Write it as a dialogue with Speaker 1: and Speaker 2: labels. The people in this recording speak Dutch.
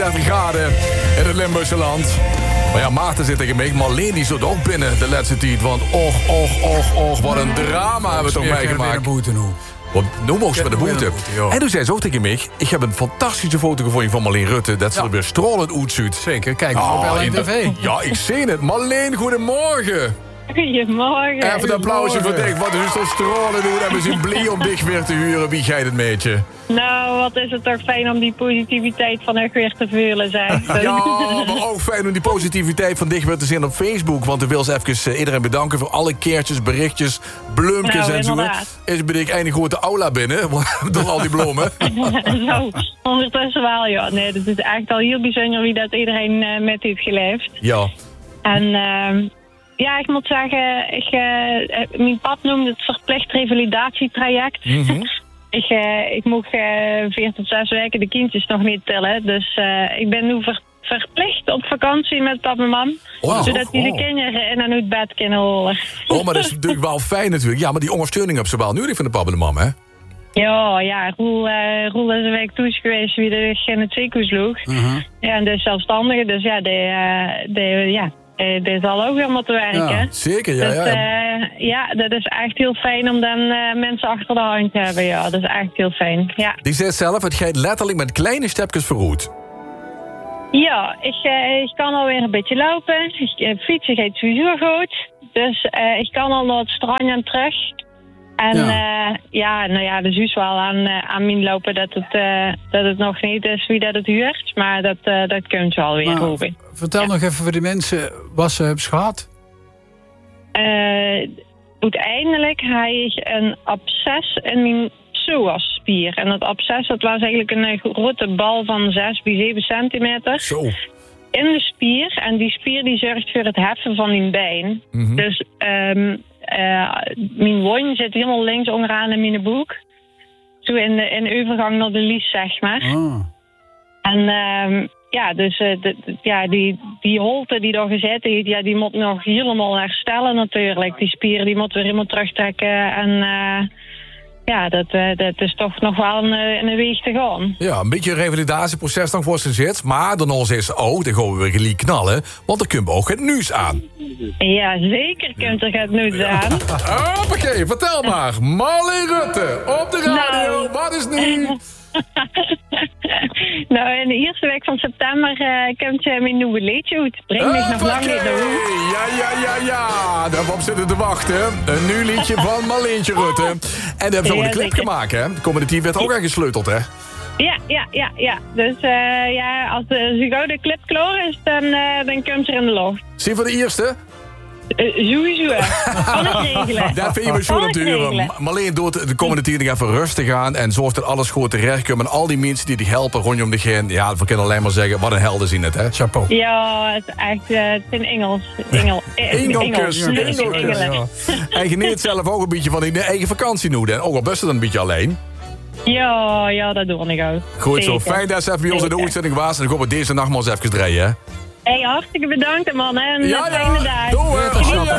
Speaker 1: 30 graden in het Limburgse land. Maar ja, Maarten zit tegen mij. Marleen die zit ook binnen de laatste tijd. Want och, wat een drama hebben we toch meegemaakt. Nu mocht ze met de boete. En toen zei ze ook tegen mij... ik heb een fantastische foto gevonden van Marleen Rutte... dat ze er weer stralend uitziet.
Speaker 2: Zeker, kijk eens op LNTV.
Speaker 1: Ja, ik zie het. Marleen, goedemorgen.
Speaker 3: Goedemorgen.
Speaker 1: Even een applausje voor dich. Wat is zo stralen doen. En we zijn blij om dich weer te huren. Wie gij het meetje?
Speaker 3: Nou, wat is het toch fijn om die positiviteit van echt weer te voelen, zeg.
Speaker 1: Ja, maar ook fijn om die positiviteit van dich weer te zien op Facebook. Want ik wil ze even iedereen bedanken voor alle keertjes, berichtjes, bloempjes en zo. Is ben ik een grote aula binnen, door al die bloemen.
Speaker 3: Zo, ondertussen wel, ja. Nee, het is echt al heel bijzonder wie dat iedereen met heeft geleefd.
Speaker 1: Ja.
Speaker 3: En... ja, ik moet zeggen, mijn pap noemde het verplicht revalidatietraject.
Speaker 1: Mm-hmm.
Speaker 3: Ik mocht 4 tot 6 weken de kindjes nog niet tellen. Dus ik ben nu verplicht op vakantie met pap en mam.
Speaker 1: Wow.
Speaker 3: Zodat die de kinderen in en uit bed kunnen holen.
Speaker 1: Oh, maar dat is natuurlijk wel fijn natuurlijk. Ja, maar die ondersteuning heb ze wel nodig van de pap en de mam, hè?
Speaker 3: Ja, Roel is een week toe geweest wie er in het ziekenhuis lag.
Speaker 2: Uh-huh.
Speaker 3: Ja, en de zelfstandige, dus ja, dit zal ook weer moeten werken.
Speaker 2: Ja,
Speaker 1: zeker, ja.
Speaker 3: Dus, ja, dat is echt heel fijn om dan mensen achter de hand te hebben. Ja, dat is echt heel fijn. Ja,
Speaker 1: Die zegt zelf, het gaat letterlijk met kleine stapjes vooruit.
Speaker 3: ja ik kan alweer een beetje lopen. Fietsen gaat sowieso goed. Dus ik kan al naar het strand en terug. En de zus wel aan mijn lopen dat het nog niet is wie dat het huurt. Maar dat kunt wel weer roepen.
Speaker 2: Vertel nog even voor de mensen wat ze hebben gehad.
Speaker 3: Uiteindelijk had ik een absces in mijn psoasspier. En dat absces dat was eigenlijk een grote bal van 6 bij 7 centimeter.
Speaker 1: Zo.
Speaker 3: In de spier. En die spier die zorgt voor het heffen van mijn been.
Speaker 1: Mm-hmm.
Speaker 3: Dus mijn wond zit helemaal links onderaan in mijn boek. Zo in de overgang naar de lies, zeg maar.
Speaker 2: Oh.
Speaker 3: En dus die holte die daar gezet heeft, ja, die moet nog helemaal herstellen natuurlijk. Die spier die moet weer helemaal terugtrekken. En dat is toch nog wel een weg te gaan.
Speaker 1: Ja, een beetje een revalidatieproces nog voor ze zit. Maar dan is het dan gaan we weer gelijk knallen. Want dan kunnen we ook het nieuws aan.
Speaker 3: Ja, zeker kunt er het nieuws aan.
Speaker 1: Hoppakee, vertel maar. Marleen Rutte op de radio.
Speaker 3: Nou.
Speaker 1: Wat is nu?
Speaker 3: Nou, in de eerste week van september komt mijn nieuwe liedje uit. Breng me nog lang niet naar huis.
Speaker 1: Ja. Daarop zitten te wachten. Een nieuw liedje van Marleentje Rutte. En daar hebben ze ook een clip gemaakt, hè? De komende team werd ook aangesleuteld, hè?
Speaker 3: Ja. Dus als de gouden clip klaar is, dan komt ze in de lucht.
Speaker 1: Zie je voor de eerste?
Speaker 3: Sowieso. Kan ik regelen.
Speaker 1: Dat vind je me zo natuurlijk. Marleen doet de komende tijd even rustig aan en zorgt dat alles goed terechtkomt. En al die mensen die helpen rondom de gen, ja, we kunnen alleen maar zeggen, wat een helden zien het, hè? Chapeau.
Speaker 3: Ja, het is echt, het is in Engels.
Speaker 1: Engelkus. Ja. En geniet zelf ook een beetje van die eigen vakantie nu, hè? Ook al best dan een beetje alleen.
Speaker 3: Ja, dat doe ik ook.
Speaker 1: Goed zo, fijn dat ze even bij ons in de uitzending was. En dan gaan we deze nacht maar eens even draaien, hè?
Speaker 3: Hey, hartstikke bedankt, man. En een fijne dag.
Speaker 1: Doei.